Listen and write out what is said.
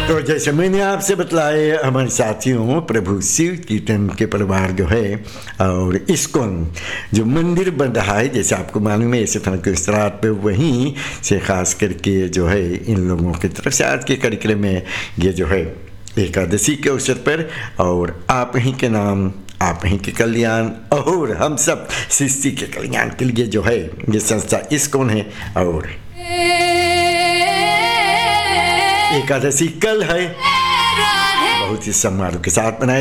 तो जैसे मैंने आपसे बतलाए हमारे साथियों, प्रभु शिव कीर्तन के परिवार जो है और इस्कॉन जो मंदिर बन रहा है, जैसे आपको मालूम है ऐसे फन के इस्तरात पे वहीं से खास करके जो है इन लोगों की तरफ से आज के कार्यक्रम में ये जो है एकादशी के अवसर पर और आप ही के नाम, आप ही के कल्याण और हम सब सृष्टि के कल्याण के लिए जो है ये संस्था इस्कॉन है। और एकादशी कल है, बहुत ही समारोह के साथ मनाए